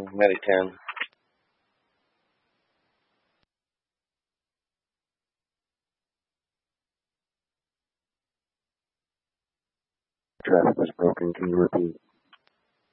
Medic 10. Traffic was broken. Can you repeat?